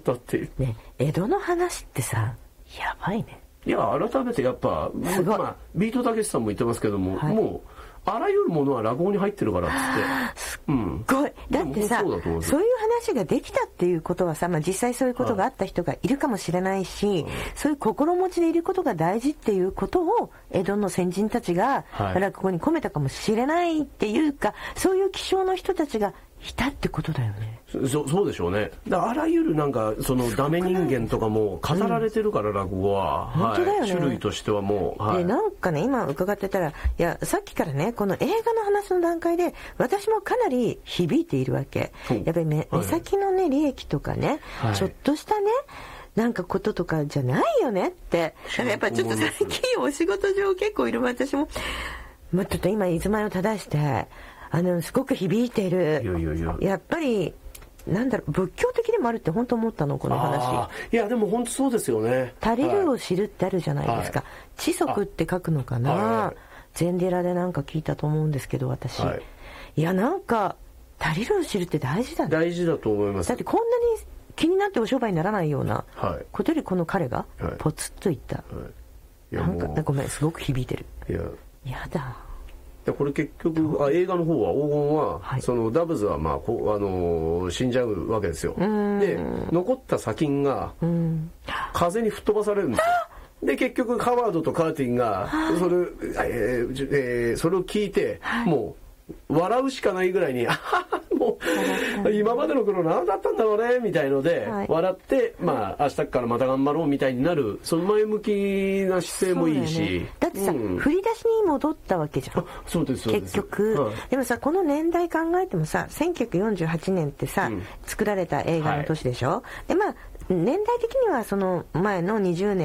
ったっていう、 ね、江戸の話ってさやばいね。 いや改めてやっぱ、ビートたけしさんも言ってますけども、もうあらゆるものは落語に入ってるからっつって、 すっごい、だってさ、そういう話ができたっていうことはさ、実際そういうことがあった人がいるかもしれないし、そういう心持ちでいることが大事っていうことを江戸の先人たちが落語に込めたかもしれないっていうか、そういう気性の人たちがいたってことだよね。 そうでしょうね。あらゆるなんかそのダメ人間とかも飾られてるから、落語は、 本当だよね、 種類としてはもう、 でなんかね今伺ってたら、いやさっきからねこの映画の話の段階で私もかなり響いているわけ。やっぱり目先のね利益とかね、ちょっとしたねなんかこととかじゃないよねって。やっぱちょっと最近お仕事上結構いる、私もちょっと今居住まいを正してすごく響いている。やっぱりなんだろう、仏教的でもあるって本当思ったのこの話。 いやでも本当そうですよね。 足りるを知るってあるじゃないですか。知足って書くのかな、禅寺でなんか聞いたと思うんですけど私、いやなんか足りるを知るって大事だね。 大事だと思います。 だってこんなに気になってお商売にならないようなことよりこの彼がポツッと言った、なんかごめんすごく響いてる。やだ。 これ結局映画の方は黄金は、そのダブズは死んじゃうわけですよ。で残った砂金が風に吹っ飛ばされるんですよ。で結局ハワードとカーティンがそれを聞いて、もう笑うしかないぐらいにもう今までの苦労何だったんだろうねみたいので、笑って明日からまた頑張ろうみたいになる、その前向きな姿勢もいいし、 だってさ、振り出しに戻ったわけじゃん。 そうです結局、でもさこの年代考えてもさ1948年ってさ、作られた映画の年でしょ。で年代的にはその前の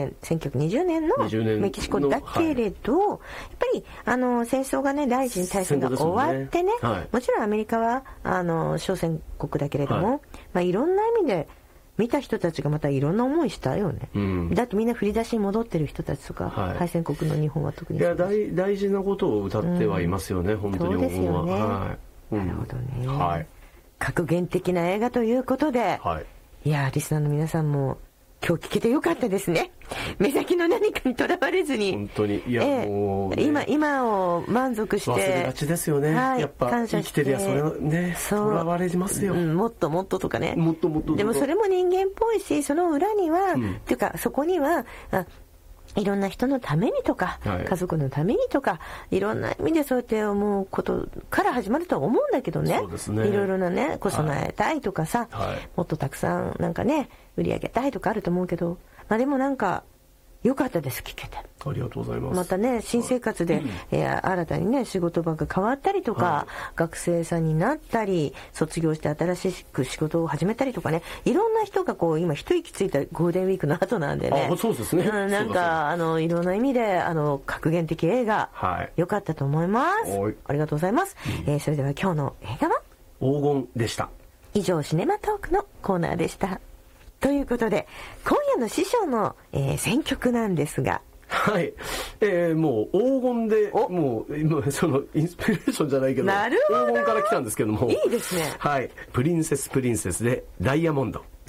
1920年のメキシコだけれど、やっぱり戦争がね第一次大戦が終わってね、もちろんアメリカは小戦国だけれども、いろんな意味で見た人たちがまたいろんな思いしたよね。だってみんな振り出しに戻ってる人たちとか、敗戦国の日本は特にいや大事なことを歌ってはいますよね、本当に。 そうですよね。なるほどね。格言的な映画ということで、いやリスナーの皆さんも今日聞けてよかったですね。目先の何かにとらわれずに、 本当にいや、もう、ね、 今を満足して忘れがちですよね。やっぱ生きてりゃそれねとらわれますよ。 もっともっととかね。 もっともっと。 でもそれも人間っぽいし、その裏には、っていうかそこにはいろんな人のためにとか、家族のためにとか、いろんな意味でそうやって思うことから始まるとは思うんだけどね。 そうですね。 いろいろなね、備えたいとかさ、もっとたくさんなんかね、売り上げたいとかあると思うけど、でもなんか良かったです、聞けて。 ありがとうございます。 またね新生活で、新たにね仕事場が変わったりとか、学生さんになったり卒業して新しく仕事を始めたりとかね、いろんな人が今一息ついたゴールデンウィークの後なんでね。 そうですね。 なんかいろんな意味で格言的映画、良かったと思います。ありがとうございます。それでは今日の映画は黄金でした。 以上シネマトークのコーナーでした。ということで今夜の師匠の、選曲なんですが、 もう黄金でもうそのインスピレーションじゃないけど黄金から来たんですけども、 いいですね。 プリンセスでダイヤモンド。